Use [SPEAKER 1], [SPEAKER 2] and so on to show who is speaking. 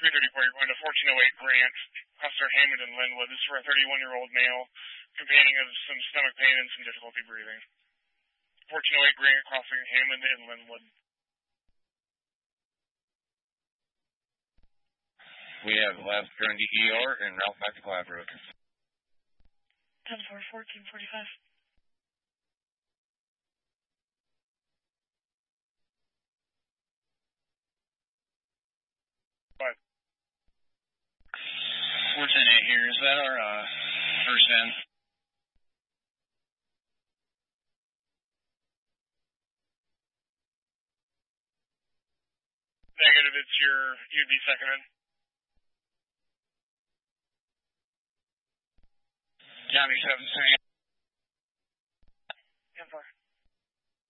[SPEAKER 1] 334, you're going to 1408 Grant, Officer Hammond and Linwood. This is for a 31-year-old male complaining of some stomach pain and some difficulty breathing. 1408 Grant, crossing Hammond and Linwood.
[SPEAKER 2] We have left during the ER and route back to Cladbrook.
[SPEAKER 3] 10-4, 1445.
[SPEAKER 1] What?
[SPEAKER 2] 410-8 here. Is that our first in?
[SPEAKER 1] Negative, you'd be second in.
[SPEAKER 2] County 7 saying.